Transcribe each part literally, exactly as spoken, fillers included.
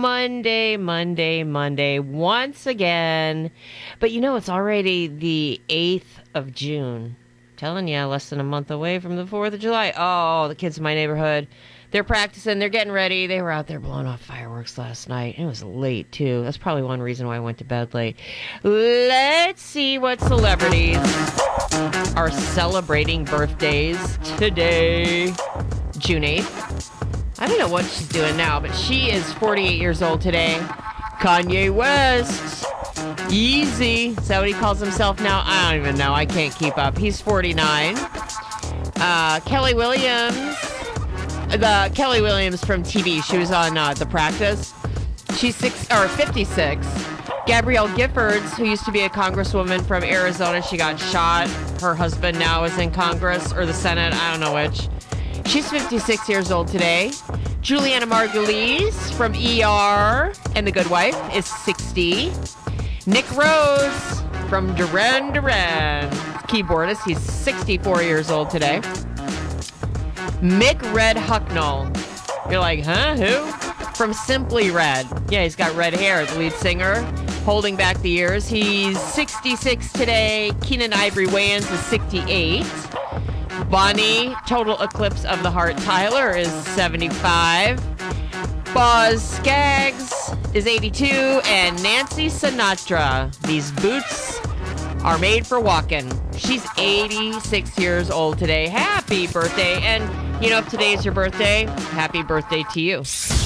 Monday, Monday, Monday, once again. But you know, it's already the eighth of June. Telling you, less than a month away from the fourth of July. Oh, the kids in my neighborhood, they're practicing, they're getting ready. They were out there blowing off fireworks last night. It was late, too. That's probably one reason why I went to bed late. Let's see what celebrities are celebrating birthdays today. June eighth. I don't know what she's doing now, but she is forty-eight years old today. Kanye West. Easy. Is that what he calls himself now? I don't even know. I can't keep up. He's forty-nine. Uh, Kelly Williams. The Kelly Williams from T V. She was on uh, The Practice. She's six or fifty-six. Gabrielle Giffords, who used to be a congresswoman from Arizona, she got shot. Her husband now is in Congress or the Senate. I don't know which. She's fifty-six years old today. Juliana Margulies from E R and The Good Wife is sixty. Nick Rose from Duran Duran, keyboardist. He's sixty-four years old today. Mick Red Hucknall. You're like, huh? Who? From Simply Red. Yeah, he's got red hair, the lead singer. Holding back the years. He's sixty-six today. Keenan Ivory Wayans is sixty-eight. Bonnie, Total Eclipse of the Heart Tyler, is seventy-five. Boz Scaggs is eighty-two. And Nancy Sinatra. These boots are made for walking. She's eighty-six years old today. Happy birthday. And, you know, if today's your birthday, happy birthday to you.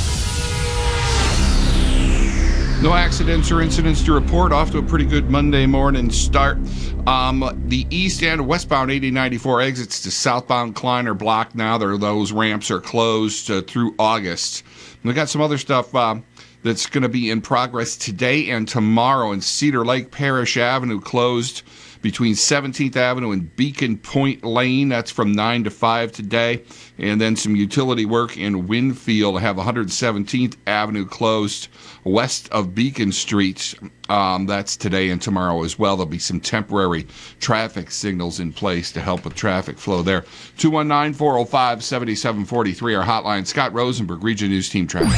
No accidents or incidents to report. Off to a pretty good Monday morning start. Um, the east and westbound eighty ninety-four exits to southbound Kleiner block now. There, those ramps are closed uh, through August. We got some other stuff uh, that's going to be in progress today and tomorrow. In Cedar Lake, Parish Avenue closed between seventeenth Avenue and Beacon Point Lane. That's from nine to five today. And then some utility work in Winfield have one hundred seventeenth Avenue closed west of Beacon Street. Um, that's today and tomorrow as well. There'll be some temporary traffic signals in place to help with traffic flow there. two one nine, four oh five, seven seven four three, our hotline. Scott Rosenberg, Region News Team Traffic.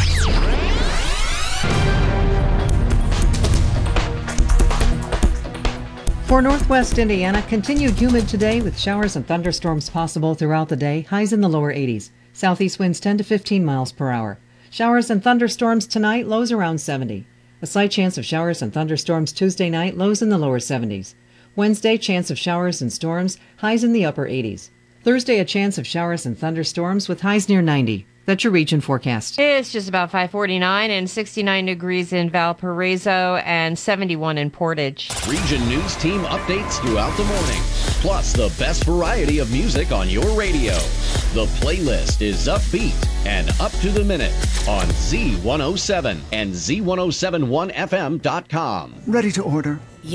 For Northwest Indiana, continued humid today with showers and thunderstorms possible throughout the day, highs in the lower eighties. Southeast winds ten to fifteen miles per hour. Showers and thunderstorms tonight, lows around seventy. A slight chance of showers and thunderstorms Tuesday night, lows in the lower seventies. Wednesday, chance of showers and storms, highs in the upper eighties. Thursday, a chance of showers and thunderstorms with highs near ninety. That's your region forecast. It's just about five forty-nine and sixty-nine degrees in Valparaiso and seventy-one in Portage. Region News Team updates throughout the morning, plus the best variety of music on your radio. The playlist is upbeat and up to the minute on Z one oh seven and Z ten seventy-one F M dot com. Ready to order.